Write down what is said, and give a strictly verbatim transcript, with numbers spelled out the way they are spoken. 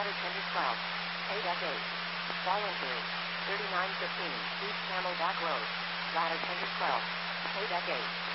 Ladder tender twelve. A deck eight. Fall entry. thirty-nine fifteen. East Camelback Road. Ladder tender twelve. A deck eight.